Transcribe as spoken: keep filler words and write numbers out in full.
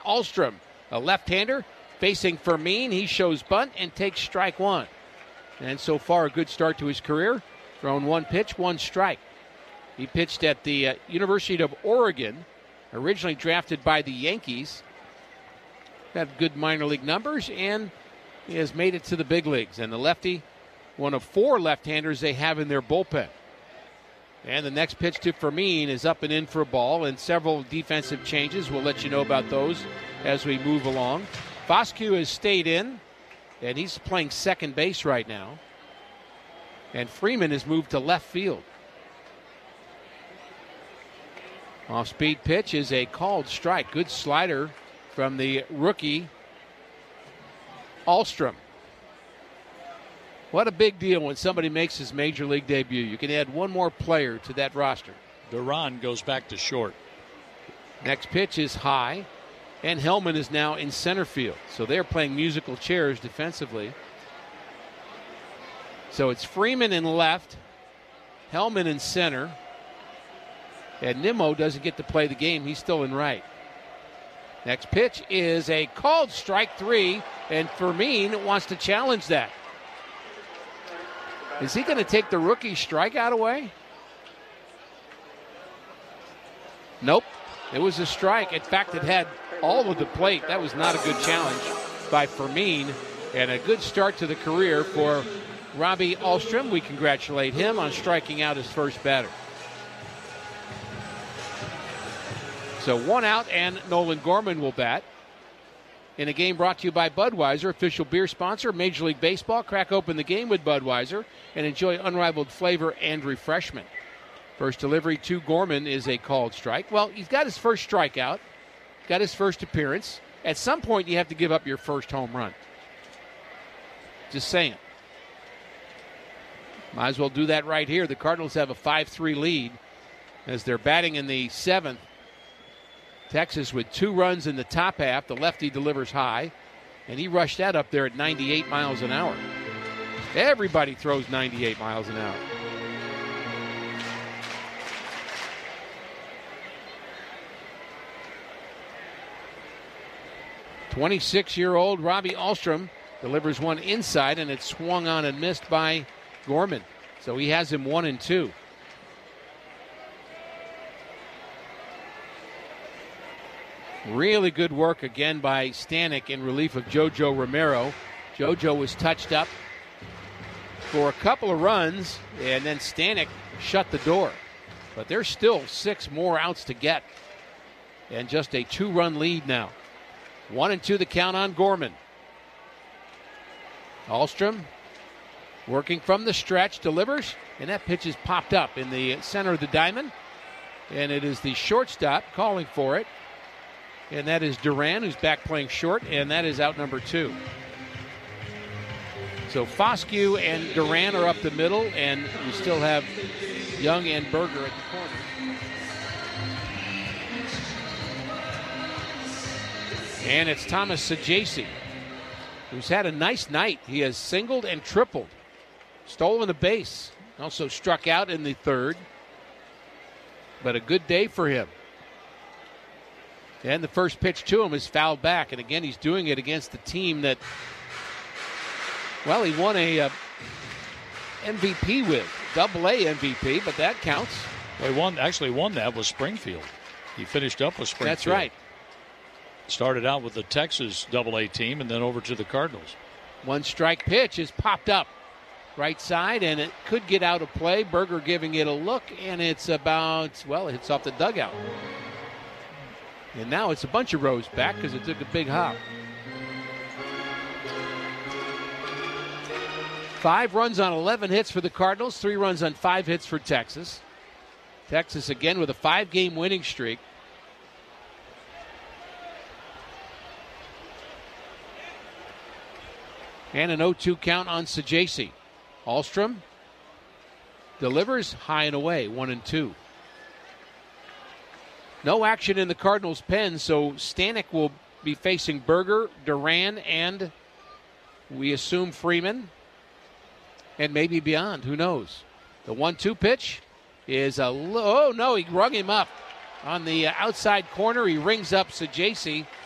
Ahlstrom, a left-hander, facing Fermin. He shows bunt and takes strike one. And so far, a good start to his career. Thrown one pitch, one strike. He pitched at the uh, University of Oregon, originally drafted by the Yankees. Had good minor league numbers, and he has made it to the big leagues. And the lefty, one of four left-handers they have in their bullpen. And the next pitch to Fermin is up and in for a ball, and several defensive changes. We'll let you know about those as we move along. Foscue has stayed in, and he's playing second base right now. And Freeman has moved to left field. Off-speed pitch is a called strike. Good slider from the rookie, Ahlstrom. What a big deal when somebody makes his major league debut. You can add one more player to that roster. Duran goes back to short. Next pitch is high, and Hellman is now in center field. So they're playing musical chairs defensively. So it's Freeman in left, Hellman in center, and Nimmo doesn't get to play the game. He's still in right. Next pitch is a called strike three, and Fermin wants to challenge that. Is he going to take the rookie strikeout away? Nope. It was a strike. In fact, it had all of the plate. That was not a good challenge by Fermin, and a good start to the career for Robbie Ahlstrom. We congratulate him on striking out his first batter. So one out, and Nolan Gorman will bat. In a game brought to you by Budweiser, official beer sponsor, Major League Baseball. Crack open the game with Budweiser and enjoy unrivaled flavor and refreshment. First delivery to Gorman is a called strike. Well, he's got his first strikeout, got his first appearance. At some point, you have to give up your first home run. Just saying. Might as well do that right here. The Cardinals have a five three lead as they're batting in the seventh. Texas with two runs in the top half. The lefty delivers high, and he rushed that up there at ninety-eight miles an hour. Everybody throws ninety-eight miles an hour. twenty-six-year-old Robbie Ahlstrom delivers one inside, and it's swung on and missed by Gorman. So he has him one and two. Really good work again by Stanek in relief of JoJo Romero. JoJo was touched up for a couple of runs, and then Stanek shut the door. But there's still six more outs to get, and just a two-run lead now. One and two the count on Gorman. Ahlstrom working from the stretch, delivers, and that pitch is popped up in the center of the diamond. And it is the shortstop calling for it. And that is Duran, who's back playing short, and that is out number two. So Foscue and Duran are up the middle, and we still have Young and Berger at the corner. And it's Thomas Saggese, who's had a nice night. He has singled and tripled, stolen a base, also struck out in the third. But a good day for him. And the first pitch to him is fouled back. And again, he's doing it against the team that, well, he won a uh, M V P with, double A M V P, but that counts. Well, he won, actually won that with Springfield. He finished up with Springfield. That's right. Started out with the Texas double A team and then over to the Cardinals. One strike pitch is popped up right side, and it could get out of play. Berger giving it a look, and it's about, well, it hits off the dugout. And now it's a bunch of rows back because it took a big hop. Five runs on eleven hits for the Cardinals, three runs on five hits for Texas. Texas again with a five-game winning streak. And an oh two count on Saggese. Ahlstrom delivers high and away, one and two. No action in the Cardinals' pen, so Stanek will be facing Berger, Duran, and we assume Freeman, and maybe beyond. Who knows? The one two pitch is a low. Oh, no, he rung him up on the outside corner. He rings up Saggese,